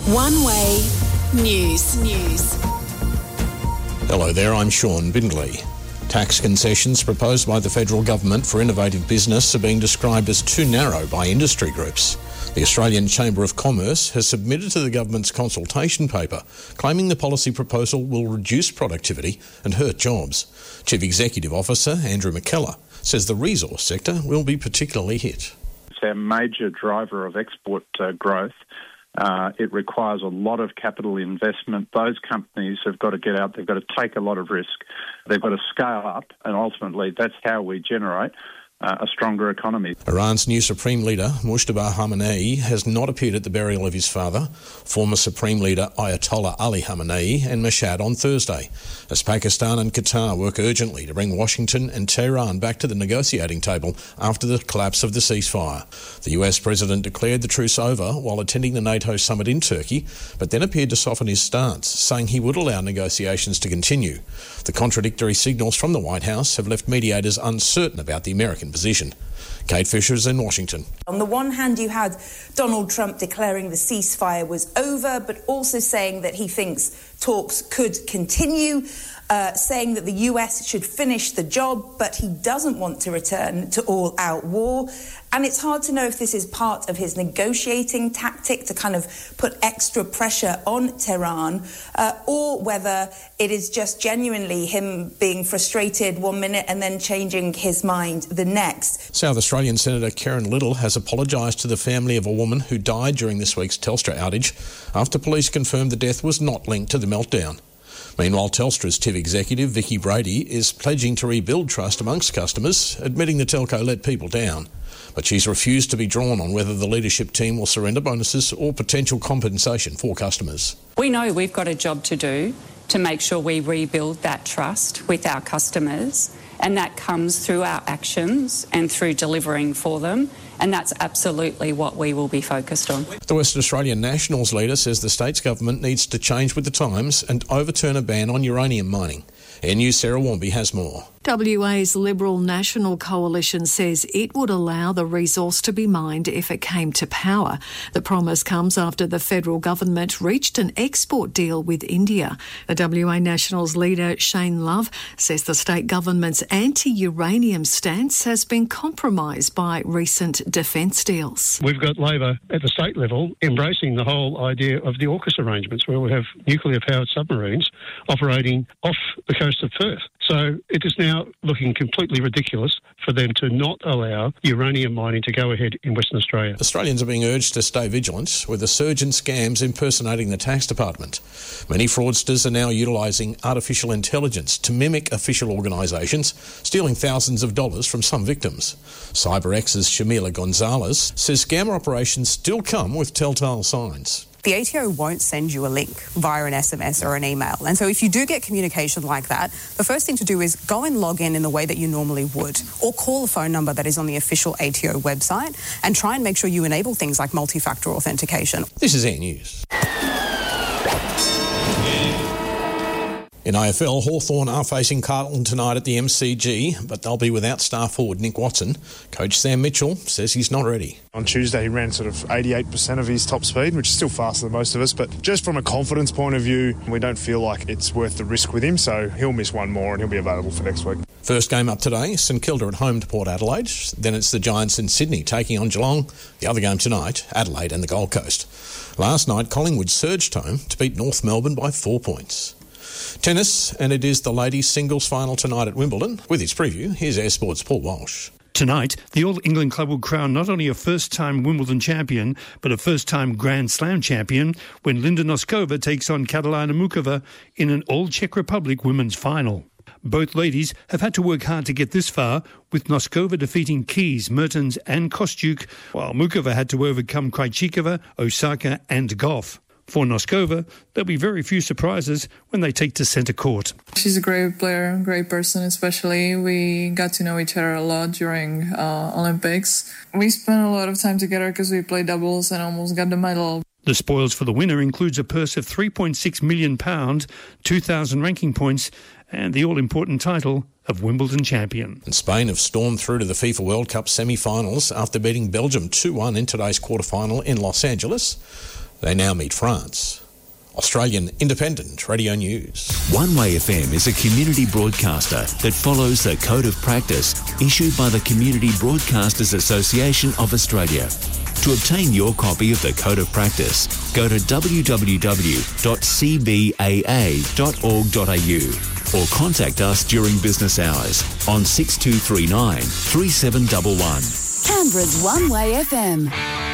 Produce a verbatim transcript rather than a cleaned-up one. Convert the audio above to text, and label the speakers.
Speaker 1: One Way News. News.
Speaker 2: Hello there, I'm Sean Bindley. Tax concessions proposed by the federal government for innovative business are being described as too narrow by industry groups. The Australian Chamber of Commerce has submitted to the government's consultation paper, claiming the policy proposal will reduce productivity and hurt jobs. Chief Executive Officer Andrew McKellar says the resource sector will be particularly hit.
Speaker 3: It's our major driver of export uh, growth. Uh, it requires a lot of capital investment. Those companies have got to get out. They've got to take a lot of risk. They've got to scale up, and ultimately that's how we generate Uh, a stronger economy.
Speaker 2: Iran's new Supreme Leader, Mujtaba Khamenei, has not appeared at the burial of his father, former Supreme Leader Ayatollah Ali Khamenei, and Mashhad on Thursday, as Pakistan and Qatar work urgently to bring Washington and Tehran back to the negotiating table after the collapse of the ceasefire. The U S President declared the truce over while attending the NATO summit in Turkey, but then appeared to soften his stance, saying he would allow negotiations to continue. The contradictory signals from the White House have left mediators uncertain about the American position. Kate Fisher is in Washington.
Speaker 4: On the one hand, you had Donald Trump declaring the ceasefire was over, but also saying that he thinks talks could continue, uh, saying that the U S should finish the job, but he doesn't want to return to all-out war. And it's hard to know if this is part of his negotiating tactic to kind of put extra pressure on Tehran, uh, or whether it is just genuinely him being frustrated one minute and then changing his mind the next.
Speaker 2: South Australian Senator Karen Little has apologised to the family of a woman who died during this week's Telstra outage after police confirmed the death was not linked to the meltdown. Meanwhile, Telstra's Chief Executive, Vicki Brady, is pledging to rebuild trust amongst customers, admitting the telco let people down. But she's refused to be drawn on whether the leadership team will surrender bonuses or potential compensation for customers.
Speaker 5: We know we've got a job to do to make sure we rebuild that trust with our customers, and that comes through our actions and through delivering for them, and that's absolutely what we will be focused on.
Speaker 2: The Western Australian Nationals leader says the state's government needs to change with the times and overturn a ban on uranium mining. Air News' Sarah Warmby has more.
Speaker 6: W A's Liberal National Coalition says it would allow the resource to be mined if it came to power. The promise comes after the federal government reached an export deal with India. The W A Nationals leader, Shane Love, says the state government's anti-uranium stance has been compromised by recent defence deals.
Speaker 7: We've got Labor at the state level embracing the whole idea of the AUKUS arrangements, where we have nuclear-powered submarines operating off the coast of Perth. So it is now looking completely ridiculous for them to not allow uranium mining to go ahead in Western Australia.
Speaker 2: Australians are being urged to stay vigilant with a surge in scams impersonating the tax department. Many fraudsters are now utilising artificial intelligence to mimic official organisations, stealing thousands of dollars from some victims. CyberX's Shamila Gonzalez says scammer operations still come with telltale signs.
Speaker 8: The A T O won't send you a link via an S M S or an email. And so if you do get communication like that, the first thing to do is go and log in in the way that you normally would, or call a phone number that is on the official A T O website and try and make sure you enable things like multi-factor authentication.
Speaker 2: This is Air News. In A F L, Hawthorn are facing Carlton tonight at the M C G, but they'll be without star forward Nick Watson. Coach Sam Mitchell says he's not ready.
Speaker 9: On Tuesday, he ran sort of eighty-eight percent of his top speed, which is still faster than most of us. But just from a confidence point of view, we don't feel like it's worth the risk with him, so he'll miss one more and he'll be available for next week. First game up today, St Kilda at home to Port Adelaide. Then it's the Giants in Sydney taking on Geelong. The other game tonight, Adelaide and the Gold Coast. Last night, Collingwood surged home to beat North Melbourne by four points. Tennis, and it is the ladies' singles final tonight at Wimbledon. With its preview, here's Air Sports' Paul Walsh.
Speaker 10: Tonight, the All England club will crown not only a first-time Wimbledon champion, but a first-time Grand Slam champion when Linda Noskova takes on Katalina Mukova in an All-Czech Republic women's final. Both ladies have had to work hard to get this far, with Noskova defeating Keys, Mertens and Kostyuk, while Mukova had to overcome Krejcikova, Osaka and Goff. For Noskova, there'll be very few surprises when they take to centre court.
Speaker 11: She's a great player, great person especially. We got to know each other a lot during uh, Olympics. We spent a lot of time together because we played doubles and almost got the medal.
Speaker 10: The spoils for the winner includes a purse of three point six million pounds, two thousand ranking points and the all-important title of Wimbledon champion.
Speaker 2: And Spain have stormed through to the FIFA World Cup semi-finals after beating Belgium two one in today's quarter-final in Los Angeles. They now meet France. Australian Independent Radio News.
Speaker 12: One Way F M is a community broadcaster that follows the Code of Practice issued by the Community Broadcasters Association of Australia. To obtain your copy of the Code of Practice, go to w w w dot c b a a dot org dot a u or contact us during business hours on six two three nine, three seven one one.
Speaker 1: Canberra's One Way F M.